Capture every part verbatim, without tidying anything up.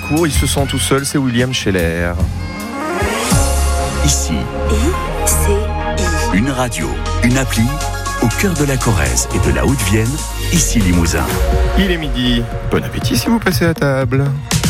secours, il se sent tout seul, c'est William Scheller. Ici, I C I. une radio, une appli, au cœur de la Corrèze et de la Haute-Vienne, ici Limousin. Il est midi, bon appétit si vous passez à table.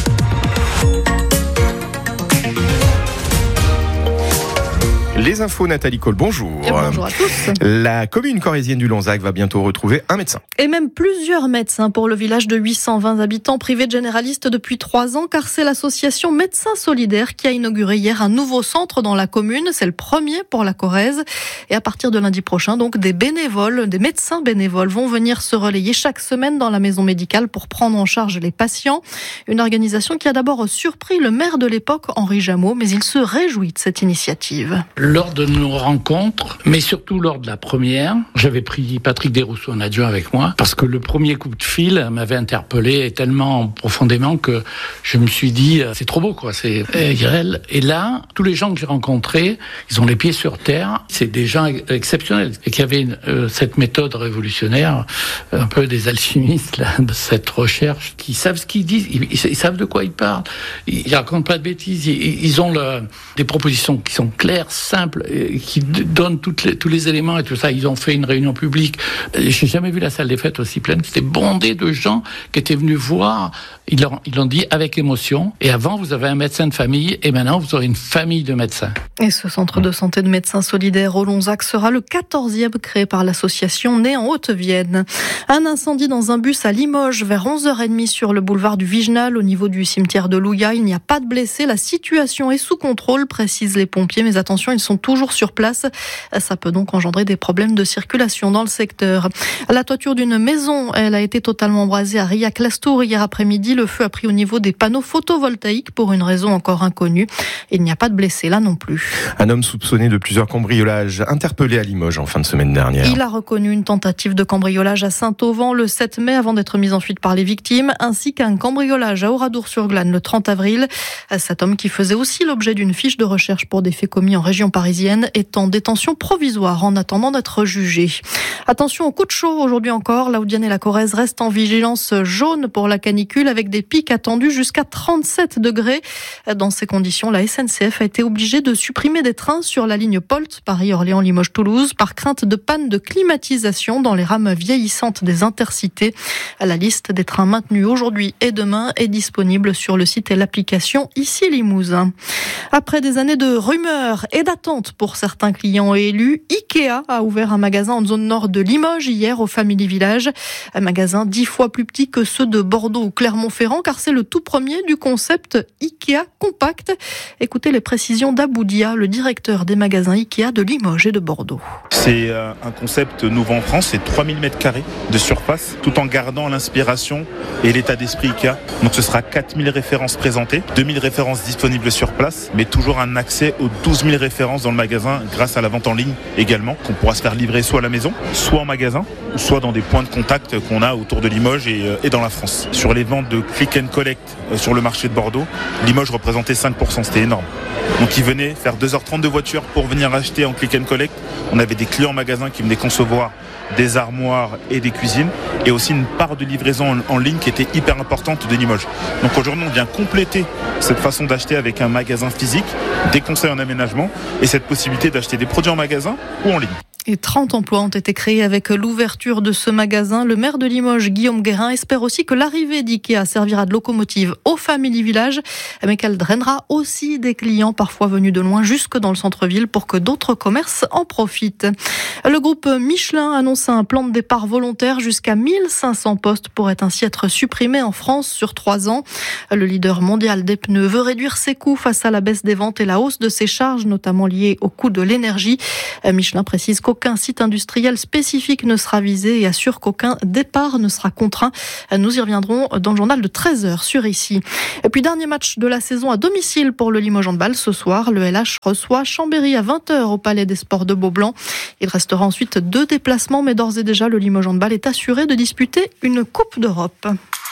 Les infos, Nathalie Cole, bonjour. Et bonjour à tous. La commune corrézienne du Lonzac va bientôt retrouver un médecin. Et même plusieurs médecins pour le village de huit cent vingt habitants privé de généralistes depuis trois ans, car c'est l'association Médecins Solidaires qui a inauguré hier un nouveau centre dans la commune. C'est le premier pour la Corrèze. Et à partir de lundi prochain, donc, des bénévoles, des médecins bénévoles vont venir se relayer chaque semaine dans la maison médicale pour prendre en charge les patients. Une organisation qui a d'abord surpris le maire de l'époque, Henri Jameau, mais il se réjouit de cette initiative. Lors de nos rencontres, mais surtout lors de la première, j'avais pris Patrick Desrousseaux en adjoint avec moi, parce que le premier coup de fil m'avait interpellé tellement profondément que je me suis dit, c'est trop beau, quoi, c'est irréel. Et là, tous les gens que j'ai rencontrés, ils ont les pieds sur terre, c'est des gens exceptionnels, et qui avaient une, euh, cette méthode révolutionnaire, un peu des alchimistes, là, de cette recherche, qui savent ce qu'ils disent, ils, ils, ils savent de quoi ils parlent, ils, ils racontent pas de bêtises, ils, ils ont le, des propositions qui sont claires, simples, qui donnent toutes les, tous les éléments et tout ça. Ils ont fait une réunion publique. J'ai jamais vu la salle des fêtes aussi pleine. C'était bondé de gens qui étaient venus voir. Ils l'ont, ils l'ont dit avec émotion. Et avant, vous avez un médecin de famille et maintenant, vous aurez une famille de médecins. Et ce centre de santé de médecins solidaires au Lonzac sera le quatorzième créé par l'association née en Haute-Vienne. Un incendie dans un bus à Limoges vers onze heures trente sur le boulevard du Vigenal au niveau du cimetière de Louya. Il n'y a pas de blessés. La situation est sous contrôle, précisent les pompiers. Mais attention, ils sont toujours sur place. Ça peut donc engendrer des problèmes de circulation dans le secteur. La toiture d'une maison, elle a été totalement embrasée à Riac-Lastour hier après-midi. Le feu a pris au niveau des panneaux photovoltaïques pour une raison encore inconnue. Il n'y a pas de blessés là non plus. Un homme soupçonné de plusieurs cambriolages interpellé à Limoges en fin de semaine dernière. Il a reconnu une tentative de cambriolage à Saint-Auvent le sept mai avant d'être mis en fuite par les victimes, ainsi qu'un cambriolage à Oradour-sur-Glane le trente avril. Cet homme, qui faisait aussi l'objet d'une fiche de recherche pour des faits commis en région parisienne, est en détention provisoire en attendant d'être jugé. Attention au coup de chaud aujourd'hui encore. La Haute-Vienne et la Corrèze restent en vigilance jaune pour la canicule avec des pics attendus jusqu'à trente-sept degrés. Dans ces conditions, la S N C F a été obligée de supprimer des trains sur la ligne Polt, Paris-Orléans-Limoges-Toulouse, par crainte de panne de climatisation dans les rames vieillissantes des intercités. La liste des trains maintenus aujourd'hui et demain est disponible sur le site et l'application Ici Limousin. Après des années de rumeurs et d'attentes pour certains clients et élus, Ikea a ouvert un magasin en zone nord de Limoges hier au Family Village. Un magasin dix fois plus petit que ceux de Bordeaux ou Clermont-Ferrand, car c'est le tout premier du concept Ikea compact. Écoutez les précisions d'Aboudia, le directeur des magasins Ikea de Limoges et de Bordeaux. C'est un concept nouveau en France, c'est trois mille mètres carrés de surface, tout en gardant l'inspiration et l'état d'esprit Ikea. Donc ce sera quatre mille références présentées, deux mille références disponibles sur place, mais toujours un accès aux douze mille références dans le magasin grâce à la vente en ligne également, qu'on pourra se faire livrer soit à la maison, soit en magasin, soit dans des points de contact qu'on a autour de Limoges et, et dans la France. Sur les ventes de click and collect sur le marché de Bordeaux, Limoges représentait cinq pour cent, c'était énorme. Donc ils venaient faire deux heures trente de voiture pour venir acheter en click and collect. On avait des clients en magasin qui venaient concevoir des armoires et des cuisines, et aussi une part de livraison en, en ligne qui était hyper importante de Limoges. Donc aujourd'hui on vient compléter cette façon d'acheter avec un magasin physique, des conseils en aménagement et cette possibilité d'acheter des produits en magasin ou en ligne. Et trente emplois ont été créés avec l'ouverture de ce magasin. Le maire de Limoges, Guillaume Guérin, espère aussi que l'arrivée d'Ikea servira de locomotive au Family Village, mais qu'elle drainera aussi des clients parfois venus de loin jusque dans le centre-ville pour que d'autres commerces en profitent. Le groupe Michelin annonce un plan de départ volontaire. Jusqu'à mille cinq cents postes pourraient ainsi être supprimés en France sur trois ans. Le leader mondial des pneus veut réduire ses coûts face à la baisse des ventes et la hausse de ses charges, notamment liées au coût de l'énergie. Michelin précise qu'au Aucun site industriel spécifique ne sera visé et assure qu'aucun départ ne sera contraint. Nous y reviendrons dans le journal de treize heures sur Ici. Et puis dernier match de la saison à domicile pour le Limoges Handball ce soir. Le L H reçoit Chambéry à vingt heures au Palais des Sports de Beaublanc. Il restera ensuite deux déplacements, mais d'ores et déjà le Limoges Handball est assuré de disputer une Coupe d'Europe.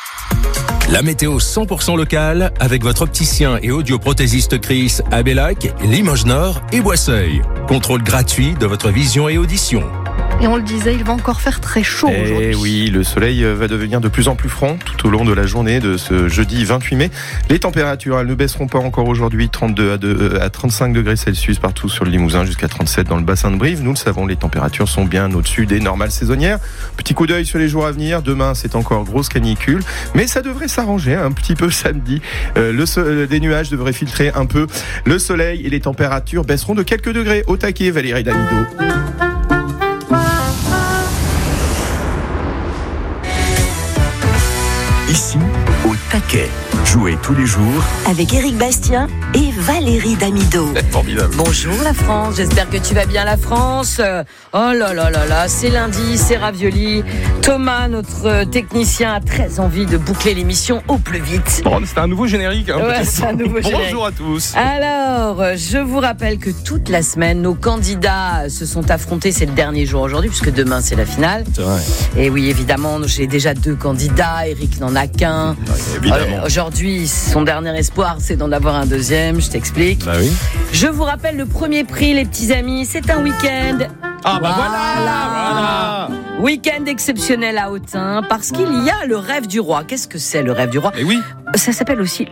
La météo cent pour cent locale avec votre opticien et audioprothésiste Chris à Bellac, Limoges Nord et Boisseuil. Contrôle gratuit de votre vision et audition. Et on le disait, il va encore faire très chaud Eh aujourd'hui. oui, le soleil va devenir de plus en plus franc tout au long de la journée de ce jeudi vingt-huit mai. Les températures, elles ne baisseront pas encore aujourd'hui, trente-deux à trente-cinq degrés Celsius partout sur le Limousin, jusqu'à trente-sept dans le bassin de Brive. Nous le savons, les températures sont bien au-dessus des normales saisonnières. Petit coup d'œil sur les jours à venir. Demain, c'est encore grosse canicule, mais ça devrait s'arranger un petit peu samedi. Euh, le so- des nuages devraient filtrer un peu le soleil et les températures baisseront de quelques degrés. Au taquet, Valérie Damido. Ici, au taquet. Jouez tous les jours Avec Éric Bastien et Valérie Damido. Formidable. Bonjour la France, j'espère que tu vas bien la France. Oh là là là là, c'est lundi, c'est ravioli. Thomas, notre technicien, a très envie de boucler l'émission au plus vite. Bon, c'est un nouveau générique. Hein, Ouais, c'est un nouveau générique. Bonjour à tous. Alors, je vous rappelle que toute la semaine, nos candidats se sont affrontés. C'est le dernier jour aujourd'hui, puisque demain c'est la finale. C'est vrai. Et oui, évidemment, j'ai déjà deux candidats. Eric n'en a qu'un. Évidemment. Euh, aujourd'hui, son dernier espoir, c'est d'en avoir un deuxième. Je t'explique. Bah oui. Je vous rappelle le premier prix, les petits amis. C'est un week-end. Ah bah voilà, voilà. Week-end exceptionnel à Autun, parce qu'il y a le rêve du roi. Qu'est-ce que c'est le rêve du roi ? Et oui. Ça s'appelle aussi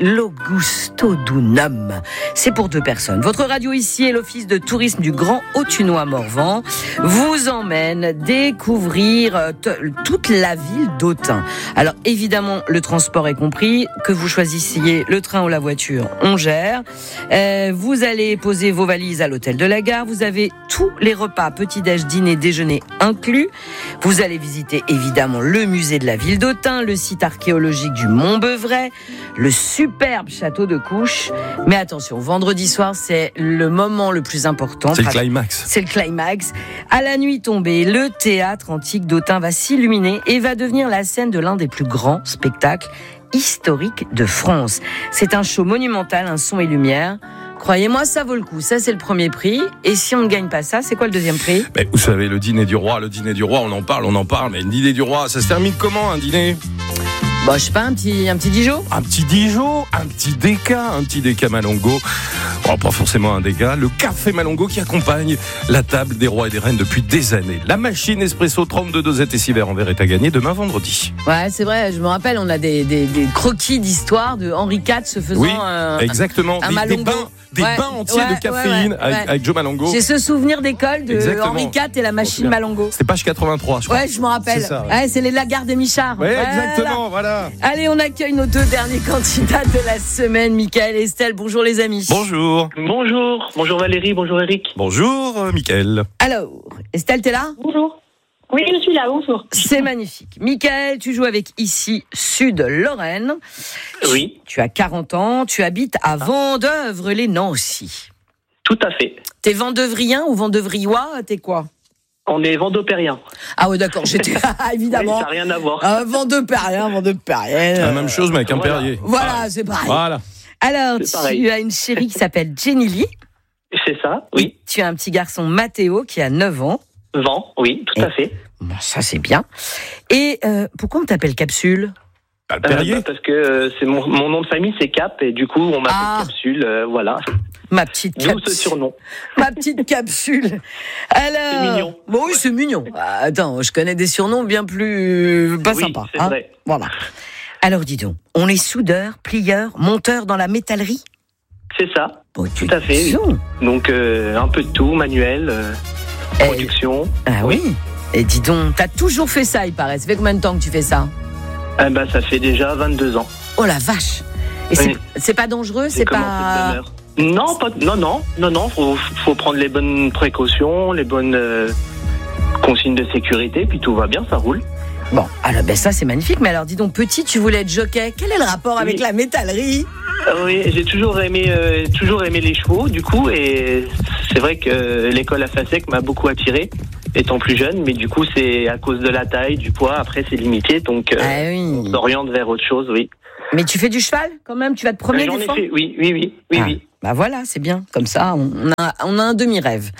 l'Augustodunum. C'est pour deux personnes. Votre radio ici et l'office de tourisme du Grand Autunois Morvan vous emmène découvrir t- toute la ville d'Autun. Alors évidemment, le transport est compris. Que vous choisissiez le train ou la voiture, on gère. Euh, vous allez poser vos valises à l'hôtel de la gare. Vous avez tous les repas, petit-déj, dîner, déjeuner inclus. Vous allez visiter évidemment le musée de la ville d'Autun, le site archéologique du Mont-Beuvray, le superbe château de Couches. Mais attention, vendredi soir, c'est le moment le plus important. C'est le climax. C'est le climax. À la nuit tombée, le théâtre antique d'Autun va s'illuminer et va devenir la scène de l'un des plus grands spectacles historiques de France. C'est un show monumental, un son et lumière. Croyez-moi, ça vaut le coup. Ça, c'est le premier prix. Et si on ne gagne pas ça, c'est quoi le deuxième prix ? Mais vous savez, le dîner du roi, le dîner du roi, on en parle, on en parle, mais le dîner du roi, ça se termine comment, un dîner ? Bah, je sais pas, un petit, un petit Dijon ? Un petit Dijon, un petit Déca, un petit Déca Malongo. Bon, pas forcément un Déca, le café Malongo qui accompagne la table des rois et des reines depuis des années. La machine Espresso trente-deux dosettes et six verres en verre est à gagner demain vendredi. Ouais, c'est vrai, je me rappelle, on a des, des, des croquis d'histoire de Henri quatre se faisant Oui, un, exactement. un Des, des Malongo. bains, des Ouais, bains entiers ouais, de caféine ouais, ouais, avec, ouais. avec Joe Malongo. J'ai ce souvenir d'école de Exactement. Henri quatre et la machine Malongo. C'était page quatre-vingt-trois, je crois. Ouais, je me rappelle. C'est ça, ouais. ouais, c'est les Lagarde et Michard. Ouais, Voilà. exactement, voilà. Allez, on accueille nos deux derniers candidats de la semaine, Michael et Estelle. Bonjour les amis. Bonjour. Bonjour, bonjour Valérie, bonjour Eric. Bonjour, euh, Mickaël. Alors, Estelle, t'es là ? Bonjour. Oui, je suis là, bonjour. C'est magnifique. Michael, tu joues avec ici Sud-Lorraine. Oui. Tu as quarante ans, tu habites à Vendeuvre-les-Nancy. Tout à fait. T'es vendeuvriens ou vendeuvriois ? T'es quoi ? On est vendopérien. Ah ouais, d'accord, j'étais évidemment. Oui, ça n'a rien à voir. Ah, Vendopérien, Vendopérien. C'est la même chose, mais avec un voilà. Perrier. Voilà, c'est pareil. Voilà. Alors, C'est pareil. tu as une chérie qui s'appelle Jenny Lee. C'est ça, oui. Tu as un petit garçon, Mathéo, qui a neuf ans. Vent, oui, tout Et- à fait. Bon, ça, c'est bien. Et euh, pourquoi on t'appelle Capsule ? Bah, le Euh, Perrier. bah, parce que euh, c'est mon, mon nom de famille, c'est Cap, et du coup, on m'appelle Ah. Capsule, euh, voilà. Ma petite D'où ce Capsule. surnom. Ma petite Capsule. Alors, C'est mignon. Bon, oui, c'est mignon. Ah, attends, je connais des surnoms bien plus pas Oui, sympas. c'est hein. vrai. Voilà. Alors, dis donc, on est soudeur, plieur, monteur dans la métallerie ? C'est ça, Bon, tu- tout à fait. oui. Attention. Donc, euh, un peu de tout, manuel, euh, Eh, production. Ah oui. Et dis donc, t'as toujours fait ça, il paraît. Ça fait combien de temps que tu fais ça ? Eh ben, ça fait déjà vingt-deux ans. Oh la vache. Et c'est, Oui. c'est pas dangereux, J'ai c'est commencé pas. de bonne heure. Non, pas, non, non, non, non. Faut, faut prendre les bonnes précautions, les bonnes euh, consignes de sécurité, puis tout va bien, ça roule. Bon, alors ben ça c'est magnifique. Mais alors dis donc, petit, tu voulais être jockey. Quel est le rapport avec Oui. la métallerie ? Ah oui, j'ai toujours aimé, euh, toujours aimé les chevaux, du coup, et c'est vrai que l'école à Fassec m'a beaucoup attiré, étant plus jeune, mais du coup, c'est à cause de la taille, du poids, après c'est limité, donc euh, Ah oui. on s'oriente vers autre chose, oui. Mais tu fais du cheval quand même ? Tu vas te promener J'en des ai fois ? fait, oui, oui, oui, oui, Ah, oui. Bah voilà, c'est bien. Comme ça, on a, on a un demi-rêve.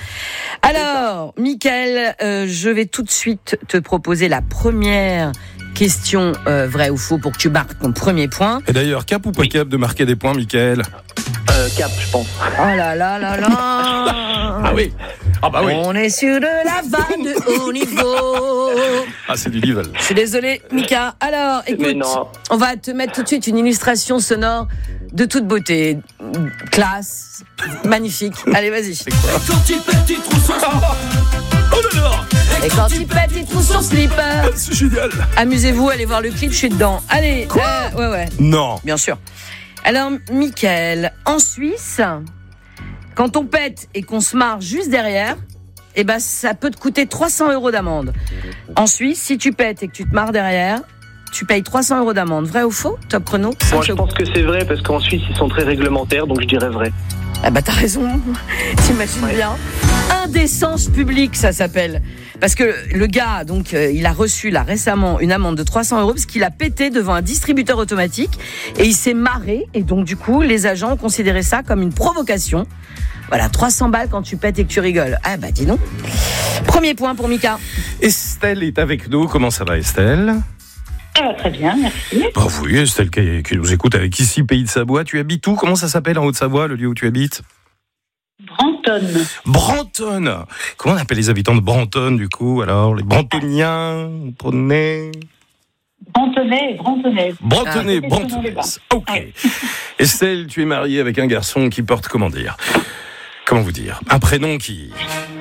Alors, Mickaël, euh, je vais tout de suite te proposer la première question, euh, vrai ou faux, pour que tu marques ton premier point. Et d'ailleurs, cap ou pas cap de marquer des points, Mickaël ? Euh, Cap, je pense. Oh là là là là. Ah oui. Ah bah oui. On est sur de la vanne de haut niveau. Ah, c'est du level. Je suis désolée, Mika. Alors, écoute, on va te mettre tout de suite une illustration sonore de toute beauté. Classe, magnifique. Allez, vas-y. C'est quoi? Et quand il pète, il trouve son Oh là là. Et quand il pète, il trouve son slip. C'est génial. Amusez-vous, allez voir le clip, je suis dedans. Allez, Quoi euh, ouais, ouais. Non. Bien sûr. Alors, Mickaël, en Suisse, quand on pète et qu'on se marre juste derrière, eh ben, ça peut te coûter trois cents euros d'amende. En Suisse, si tu pètes et que tu te marres derrière, tu payes trois cents euros d'amende. Vrai ou faux, Top Chrono? Moi, je pense que c'est vrai parce qu'en Suisse, ils sont très réglementaires, donc je dirais vrai. Ah bah t'as raison, t'imagines ouais. bien. Indécence publique, ça s'appelle. Parce que le gars, donc, euh, il a reçu là récemment une amende de trois cents euros parce qu'il a pété devant un distributeur automatique et il s'est marré. Et donc du coup, les agents ont considéré ça comme une provocation. Voilà, trois cents balles quand tu pètes et que tu rigoles. Ah bah dis donc. Premier point pour Mika. Estelle est avec nous. Comment ça va, Estelle? Ça va très bien, merci. Bah oui, Estelle qui, qui nous écoute avec ici, Pays de Savoie. Tu habites où? Comment ça s'appelle en Haute-Savoie, le lieu où tu habites? Branton. Branton. Comment on appelle les habitants de Branton, du coup? Alors, les Brantoniens, Brantonnais Brantonnais, Brantonnais. Brantonnais, Brantonnais. Ok. Ouais. Estelle, tu es mariée avec un garçon qui porte, comment dire? Comment vous dire? Un prénom qui...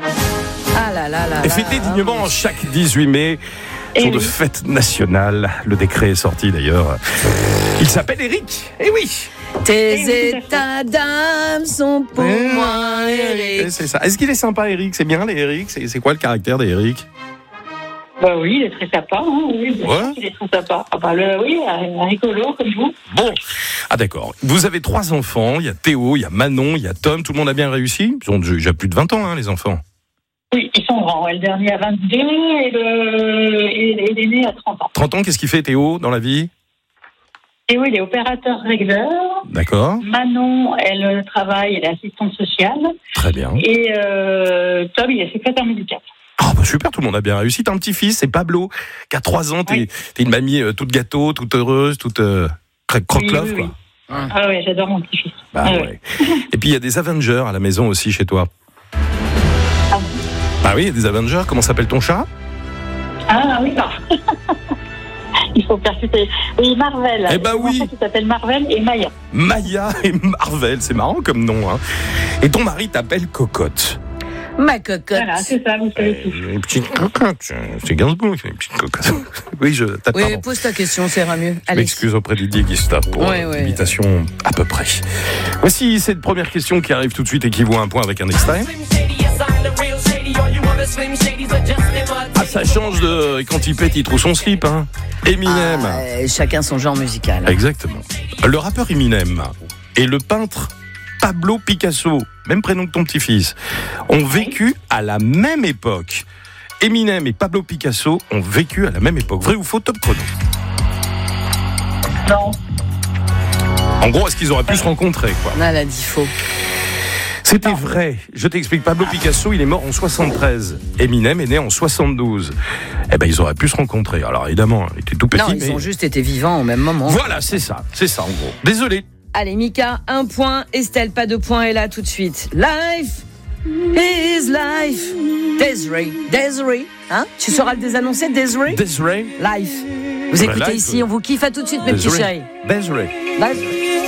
Ah là là là. est fêté dignement en chaque dix-huit mai. Et jour oui. de fête nationale. Le décret est sorti d'ailleurs. Il s'appelle Eric. Eh oui. Tes Et oui, états d'âme sont pour Eh moi, Eric. C'est ça. Est-ce qu'il est sympa, Eric? C'est bien, les Eric? C'est, c'est quoi le caractère d'Eric? Bah oui, il est très sympa. Hein, oui, bien Ouais. sûr qu'il est très sympa. Ah bah le, oui, un rigolo comme vous. Bon. Ah d'accord. Vous avez trois enfants. Il y a Théo, il y a Manon, il y a Tom. Tout le monde a bien réussi? Ils ont déjà plus de vingt ans, hein, les enfants. Oui, ils sont grands. Le dernier a vingt-deux et, le, et, et l'aîné a trente ans. trente ans, qu'est-ce qu'il fait, Théo, dans la vie? Et oui, il est opérateur régleur. D'accord. Manon, elle travaille, elle est assistante sociale. Très bien. Et euh, Tom, il est secrétaire médical. Ah bah super, tout le monde a bien réussi. T'as un petit-fils, c'est Pablo, qui a trois ans. T'es, Oui. t'es une mamie euh, toute gâteau, toute heureuse, toute euh, croque-love, Oui, oui, quoi. oui. Ah oui, j'adore mon petit-fils. Bah, ah, ouais. Et puis il y a des Avengers à la maison aussi chez toi. Ah, Ah oui, il y a des Avengers. Comment s'appelle ton chat? ah oui, non. Il faut percuter. Oui, Marvel. Eh ben oui. Il s'appelle Marvel et Maya. Maya et Marvel, c'est marrant comme nom, hein. Et ton mari t'appelle Cocotte. Ma cocotte. Voilà, c'est ça, vous savez tout. Une petite cocotte. C'est Gainsbourg qui fait une petite cocotte. Oui, je t'attends. Oui, pose ta question, ça ira mieux. Je Allez. m'excuse auprès du Dieguista pour Ouais, ouais. l'imitation à peu près. Voici cette première question qui arrive tout de suite et qui vaut un point avec un extrait. Ah, ça change de quand il pète, il trouve son slip, hein. Eminem. Ah, euh, chacun son genre musical. Exactement. Le rappeur Eminem et le peintre Pablo Picasso, même prénom que ton petit-fils, ont vécu à la même époque. Eminem et Pablo Picasso ont vécu à la même époque. Vrai ou faux, Top Chrono? Non. En gros, est-ce qu'ils auraient pu se rencontrer, quoi? Ah, elle a dit faux. C'était vrai. Je t'explique. Pablo Picasso, il est mort en soixante-treize. Eminem est né en soixante-douze. Eh ben, ils auraient pu se rencontrer. Alors, évidemment, il était tout petit. Non, ils mais... ont juste été vivants au même moment. Voilà, c'est ça. C'est ça, en gros. Désolé. Allez, Mika, un point. Estelle, pas de point, est là tout de suite. Life is life. Desiree. Desiree. Hein? Tu sauras le désannoncer, Desiree? Desiree. Life. Vous écoutez life, ici, oui. on vous kiffe. À tout de suite, mes petits Desiree. chéris. Desiree. Life.